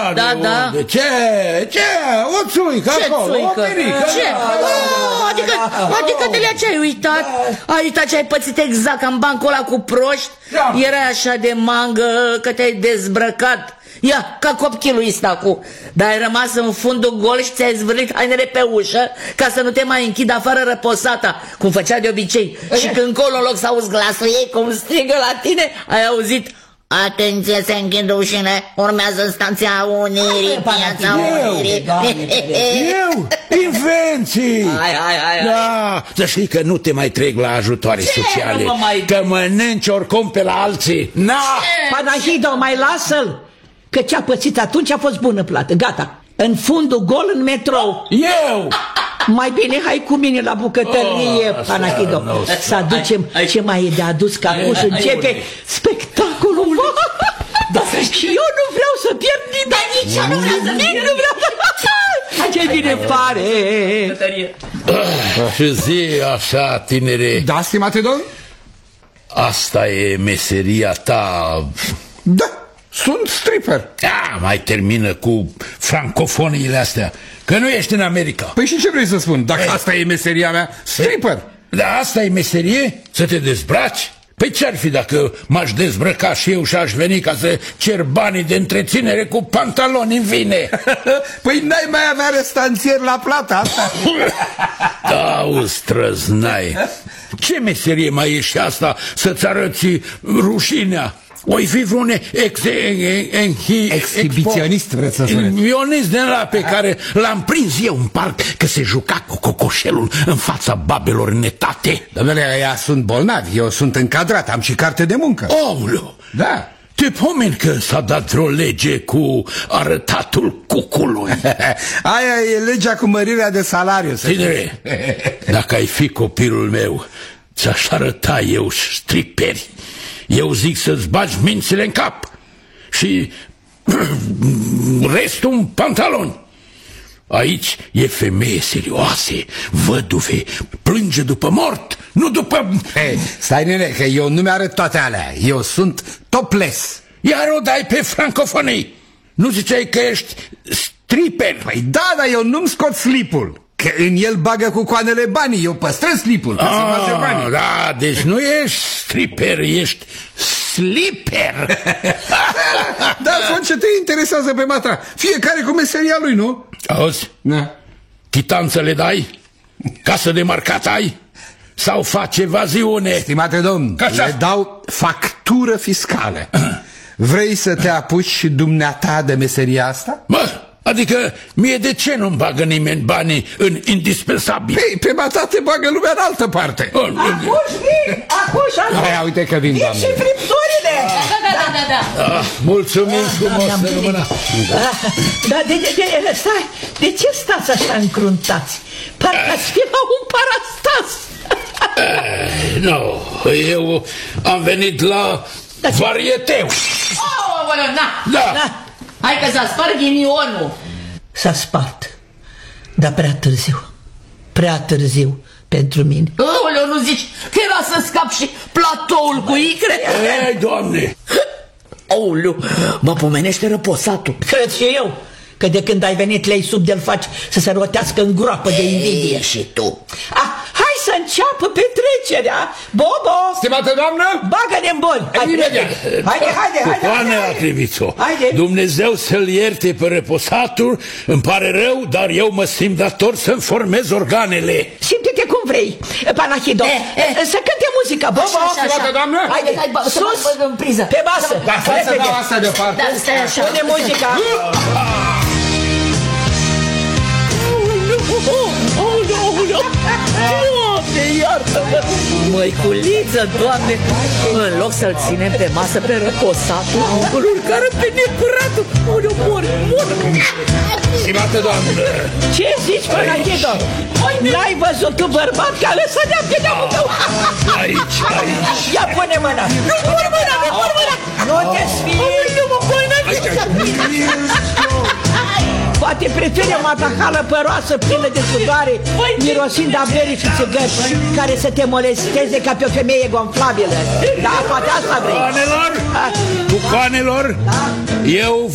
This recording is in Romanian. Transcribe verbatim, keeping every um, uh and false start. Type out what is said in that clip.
Da, da, da. De ce? Ce? O țuică acolo, o mirică. Ce? Adică, adică de la ce ai uitat? Ai uitat ce ai pățit exact ca în bancul ăla cu proști? Era așa de mangă că te-ai dezbrăcat. Ia, ca copchilul ăsta cu. Dar ai rămas în fundul gol și ți-ai zvârlit hainele pe ușă ca să nu te mai închid afară răposata, cum făcea de obicei. Și când colo, în loc să auzi glasul ei cum strigă la tine, ai auzit: atenție, se închid ușile, urmează stația Unirii, piața Unirii. Eu? Invenții! Hai, hai, hai. Da, să știi că nu te mai trec la ajutoare sociale, că mănânci oricum pe la alții. Na! Panahido, mai lasă-l! Că ce-a pățit atunci a fost bună plată, gata. În fundul gol în metrou. Eu! Mai bine hai cu mine la bucătărie, oh, Panahido, să aducem hai, hai. Ce mai e de adus, că acum începe spectacolul. Da, și eu nu vreau să pierd nimeni. Da, nici eu nu vreau să pierd. Nu vreau. Ce bine pare. Și zi așa, tinere. Da, stimate domn? Asta e meseria ta. Da, sunt stripper. Da, mai termină cu francofoniile astea, că nu ești în America. Păi și ce vrei să spun? Dacă Ei. asta e meseria mea, stripper. Da, asta e meserie? Să te dezbraci? Păi ce-ar fi dacă m-aș dezbrăca și eu și aș veni ca să cer banii de întreținere cu pantaloni în vine? Păi n-ai mai avea restanțieri la plata asta? Da, străznai. Ce meserie mai e și asta să-ți arăți rușinea? O-i fi vreun ex, ex, exhibiționist, vreți să spuneți? Ionist de ăla pe care l-am prins eu în parc, că se juca cu cocoșelul în fața babelor netate. Domnule, ăia sunt bolnavi, eu sunt încadrat, am și carte de muncă. Aoleu! Da. Te pomeni că s-a dat vreo lege cu arătatul cucului? Aia e legea cu mărirea de salariu. Tinere, dacă ai fi copilul meu, ți-aș arăta eu striperi. Eu zic să-ți bagi mințile în cap și restul în pantaloni. Aici e femeie serioase, văduve, plânge după mort, nu după... Hey, stai, nene, că eu nu mi-arăt toate alea, eu sunt topless. Iar o dai pe francofonii. Nu ziceai că ești stripper? Păi da, dar eu nu-mi scot slipul, că în el bagă cu coanele banii, eu păstrez slipul. Ah, da, deci nu ești stripper, ești slipper. Dar spun, ce te interesează pe matra? Fiecare cu meseria lui, nu? Auzi? Da. Chitanță le dai? Casă de marcat ai? Sau faci evaziune? Stimate domn, le dau factură fiscală. Vrei să te apuci și dumneata de meseria asta? Mă, adică mie de ce nu-mi bagă nimeni banii în indispensabil? Păi, pe mata te bagă lumea în altă parte. Acuși vin, acuși, acuși. Aia, uite că vin, doamne. Și fripturile. Da, da, da, da, da. Ah, mulțumim frumos, să rămână. Da, de, de, de, stai, de ce stați așa încruntați? Parcă ați fi la un parastas. Nu, eu am venit la varieteu. Oh, na, da. na. Hai că s-a spart ghinionul. S-a spart, dar prea târziu, prea târziu pentru mine. Aoleu, nu zici că era să scap și platoul cu icre? Ei, Doamne! Aoleu, mă pomenește răposatul. Cred și eu că de când ai venit lei sub de-l faci să se rotească în groapă de invidie. E, și tu. Ah, hai să înceapă petrecerea. Bobo! Stimată doamnă? Bagă-ne în bol. Imediat. Haide, haide, haide. Doamne, Acrivițo, Haide. Dumnezeu să-l ierte pe reposatul, îmi pare rău, dar eu mă simt dator să-mi formez organele. Simte-te cum vrei, Panahido. Eh, eh. Să cânte muzica, Bobo. Stimată doamnă? Haide, Hai, bă, sus, să bă, în priză. pe basă. Da, să dau asta deoparte. Da, stai așa. Pune muzica. Doamne, iartă-mă! Măiculiță, Doamne! În loc să-l ținem pe masă pe răposatul, îl urcară pe necuratul. Unde mor, mor! Stimată doamnă! Ce zici, Panahido? N-ai văzut tu bărbat că a lăsat de-a pe deamul tău? Aici, aici! Ia pune mâna! Nu pun mâna, nu pun mâna! Nu te sfii! Nu mă pune! Poate preferi o matahală păroasă plină de sudare, mirosind a bere și țigări, care să te molesteze ca pe o femeie gonflabilă. Da, poate asta vrei. Bucoanelor, bucoanelor, eu